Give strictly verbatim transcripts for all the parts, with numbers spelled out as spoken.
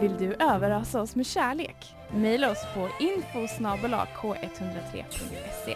Vill du överrasa oss med kärlek? Maila oss på info snabel-a k ett noll tre punkt se.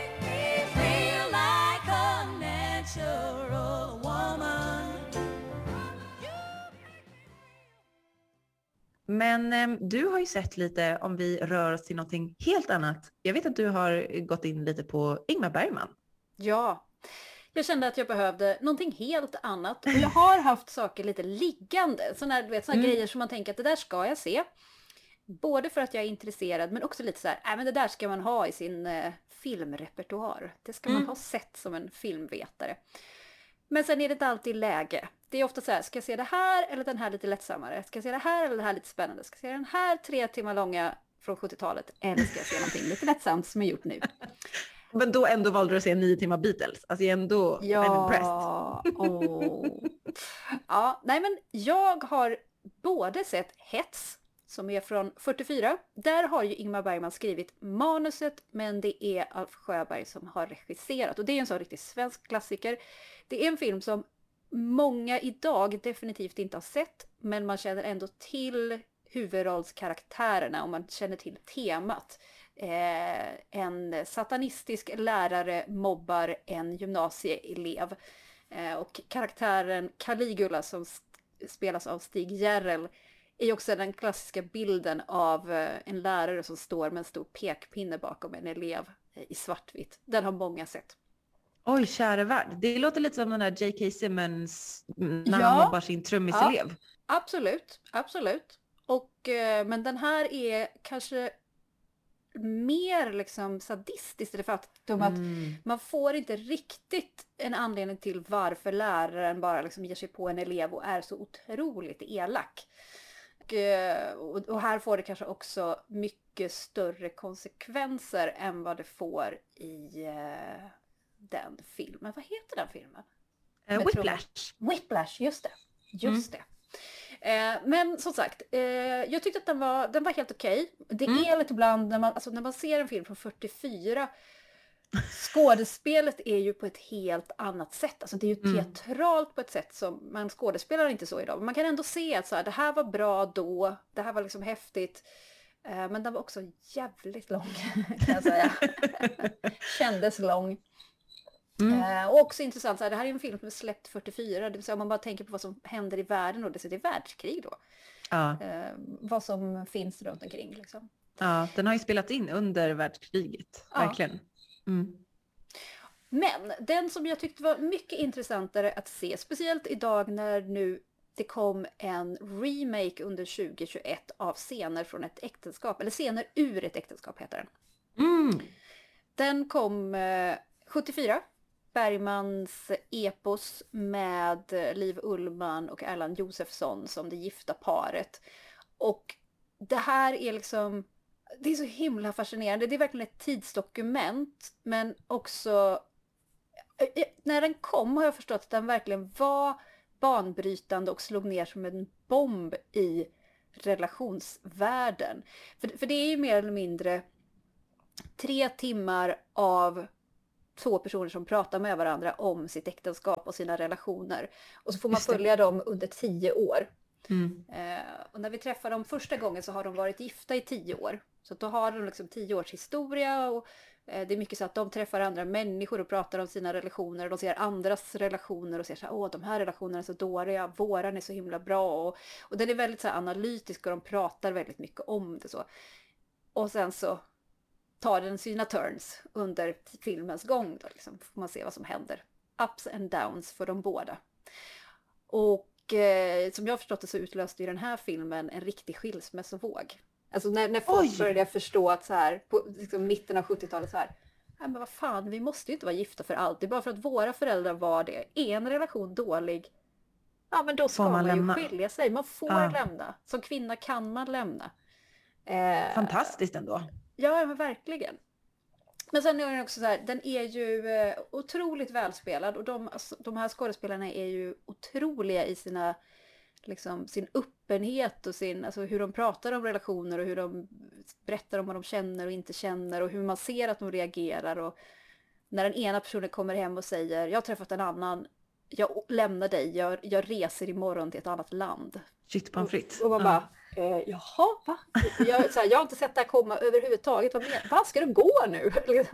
Men eh, du har ju sett lite, om vi rör oss till någonting helt annat. Jag vet att du har gått in lite på Ingmar Bergman. Ja, jag kände att jag behövde någonting helt annat. Och jag har haft saker lite liggande. Sådana, du vet, sådana mm. grejer som man tänker att det där ska jag se. Både för att jag är intresserad men också lite så här, äh, men det där ska man ha i sin eh, filmrepertoar. Det ska man mm. ha sett som en filmvetare. Men sen är det inte alltid läge. Det är ofta så här, ska jag se det här eller den här lite lättsammare? Ska jag se det här eller det här lite spännande? Ska jag se den här tre timmar långa från sjuttiotalet? Eller ska jag se någonting lite lättsamt som jag gjort nu? Men då ändå valde du att se nio timmar Beatles. Alltså jag är ändå ja, I'm impressed. Oh. Ja, nej men jag har både sett Hets som är från fyrtiofyra. Där har ju Ingmar Bergman skrivit manuset, men det är Alf Sjöberg som har regisserat. Och det är en sån riktigt svensk klassiker. Det är en film som många idag definitivt inte har sett, men man känner ändå till huvudrollskaraktärerna och man känner till temat. Eh, en satanistisk lärare mobbar en gymnasieelev. Eh, och karaktären Caligula som spelas av Stig Järrel är också den klassiska bilden av en lärare som står med en stor pekpinne bakom en elev i svartvitt. Den har många sett. Oj, kära värld. Det låter lite som den där J K. Simmons när ja, han mobbar sin trummiselev. Ja, absolut, absolut. Och, men den här är kanske mer liksom sadistiskt i det faktum att mm. man får inte riktigt en anledning till varför läraren bara liksom ger sig på en elev och är så otroligt elak. Och, och här får det kanske också mycket större konsekvenser än vad det får i uh, den filmen. Vad heter den filmen? Uh, Whiplash. Whiplash, just det. Just mm. det. Eh, men som sagt, eh, jag tyckte att den var, den var helt okej. Okay. Det mm. är lite ibland när man, alltså när man ser en film från fyrtiofyra, skådespelet är ju på ett helt annat sätt. Alltså det är ju teatralt mm. på ett sätt som man skådespelar inte så idag. Men man kan ändå se att så här, det här var bra då, det här var liksom häftigt. Eh, men den var också jävligt lång, kan jag säga. Kändes lång. Mm. Eh, och också intressant, så här, det här är en film som är släppt fyrtiofyra, det vill säga om man bara tänker på vad som händer i världen och det är världskrig då. Ja. Eh, vad som finns runt omkring liksom. Ja, den har ju spelat in under världskriget, ja. Verkligen. Mm. Men den som jag tyckte var mycket intressantare att se, speciellt idag när nu det kom en remake under tjugohundratjugoett av Scener från ett äktenskap, eller Scener ur ett äktenskap heter den. Mm. Den kom eh, sjuttiofyra. Bergmans epos med Liv Ullmann och Erland Josephson som det gifta paret. Och det här är liksom, det är så himla fascinerande. Det är verkligen ett tidsdokument, men också när den kom har jag förstått att den verkligen var banbrytande och slog ner som en bomb i relationsvärlden. För, för det är ju mer eller mindre tre timmar av två personer som pratar med varandra om sitt äktenskap och sina relationer. Och så får man följa dem under tio år. Mm. Eh, och när vi träffar dem första gången så har de varit gifta i tio år. Så då har de liksom tio års historia och eh, det är mycket så att de träffar andra människor och pratar om sina relationer. Och de ser andras relationer och ser så här, åh de här relationerna är så dåliga, våran är så himla bra. Och, och den är väldigt så här analytisk och de pratar väldigt mycket om det så. Och sen så tar den sina turns under filmens gång då liksom, får man se vad som händer. Ups and downs för de båda. Och eh, som jag har förstått det så utlöste ju den här filmen en riktig skilsmässovåg. Alltså när, när folk Oj. började förstå att så här, på liksom, mitten av sjuttiotalet så här, nej men vad fan, vi måste ju inte vara gifta för alltid. Bara för att våra föräldrar var det. Är en relation dålig, ja men då ska man, man ju skilja sig. Man får ja. lämna. Som kvinna kan man lämna. Eh, Fantastiskt ändå. Ja, men verkligen. Men sen är den också så här, den är ju eh, otroligt välspelad och de, alltså, de här skådespelarna är ju otroliga i sina, liksom, sin öppenhet och sin, alltså, hur de pratar om relationer och hur de berättar om vad de känner och inte känner och hur man ser att de reagerar. Och när den ena personen kommer hem och säger, jag har träffat en annan, jag lämnar dig, jag, jag reser imorgon till ett annat land. Shit, pommes frites. Och, och man bara, eh, jaha, va? Jag, så här, jag har inte sett det här komma överhuvudtaget. Vad, men, vad ska det gå nu?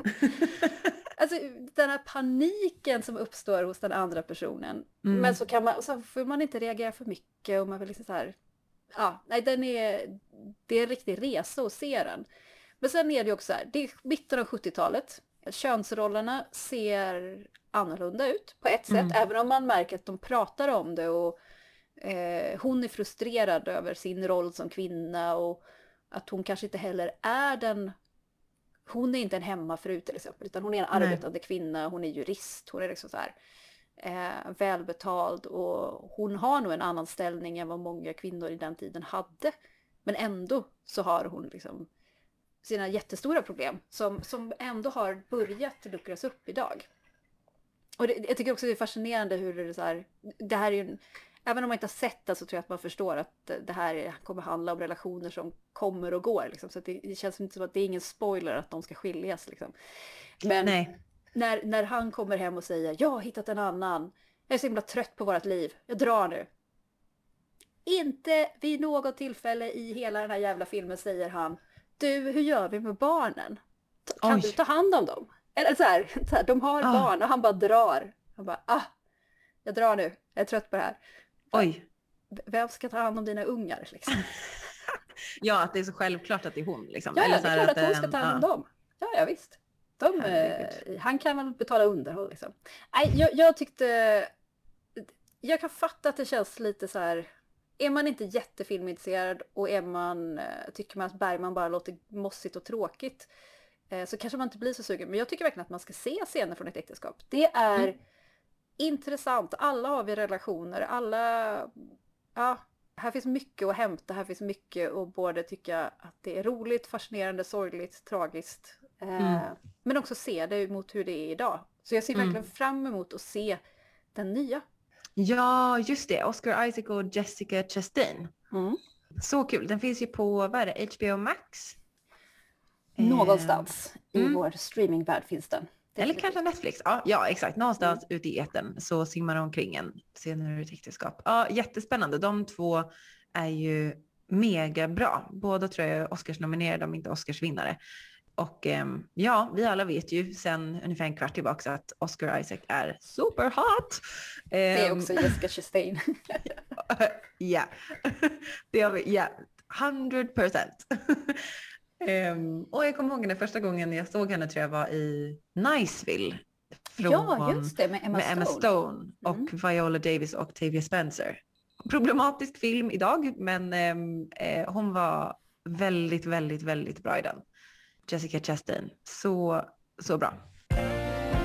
Alltså den här paniken som uppstår hos den andra personen. Mm. Men så kan man, så får man inte reagera för mycket och man vill liksom så här, ja, nej, den är, det är en riktig resa att se den. Men sen är det också så här, det är mitten av sjuttiotalet. Könsrollerna ser annorlunda ut på ett sätt, mm. även om man märker att de pratar om det och eh, hon är frustrerad över sin roll som kvinna och att hon kanske inte heller är den, hon är inte en hemmafru till exempel, utan hon är en arbetande Nej. kvinna, hon är jurist, hon är liksom så här eh, välbetald och hon har nog en annan ställning än vad många kvinnor i den tiden hade, men ändå så har hon liksom sina jättestora problem som, som ändå har börjat luckras upp idag. Och det, jag tycker också det är fascinerande hur det är så här, det här är ju, även om man inte har sett det så tror jag att man förstår att det här kommer handla om relationer som kommer och går. Liksom. Så att det, det känns inte som att det är ingen spoiler att de ska skiljas. Liksom. Men Nej. När, när han kommer hem och säger jag har hittat en annan, jag är så himla trött på vårt liv, jag drar nu. Inte vid något tillfälle i hela den här jävla filmen säger han, du, hur gör vi med barnen? Kan Oj. du ta hand om dem? Eller så här, så här de har ah. barn och han bara drar. Han bara, ah, jag drar nu, jag är trött på det här. Oj. Vem ska ta hand om dina ungar? Liksom? Ja, att det är så självklart att det är hon. Liksom. Ja, Eller det är klart att, att hon ska ta hand om ja. dem. Ja, ja visst. De, eh, han kan väl betala underhåll. Liksom. Nej, jag, jag tyckte... Jag kan fatta att det känns lite så här... Är man inte jättefilmintresserad och är man, tycker man att Bergman bara låter mossigt och tråkigt så kanske man inte blir så sugen. Men jag tycker verkligen att man ska se scener från ett äktenskap. Det är mm. intressant. Alla har vi relationer. Alla... Ja, här finns mycket att hämta. Här finns mycket att både tycka att det är roligt, fascinerande, sorgligt, tragiskt. Mm. Eh, men också se det mot hur det är idag. Så jag ser verkligen mm. fram emot att se den nya. Ja, just det. Oscar Isaac och Jessica Chastain. Mm. Så kul. Den finns ju på, vad är det, H B O Max? Någonstans eh, i mm. vår streamingvärld finns den. Eller kanske Netflix. Ja, ja exakt. Någonstans mm. ute i etern så simmar de omkring en scener ur ett äktenskap. Ja, jättespännande. De två är ju mega bra. Båda tror jag är Oscars-nominerade, om inte Oscars-vinnare. Och um, ja, vi alla vet ju sen ungefär en kvart tillbaka att Oscar Isaac är super hot. Um, det är också Jessica Chastain. Ja, det har vi, ja, hundra procent. um, och jag kommer ihåg den första gången jag såg henne tror jag var i Niceville. Från, ja, just det, med Emma med Stone. Emma Stone och mm. Viola Davis och Octavia Spencer. Problematisk film idag, men um, eh, hon var väldigt, väldigt, väldigt bra i den. Jessica Chastain. Så, så bra.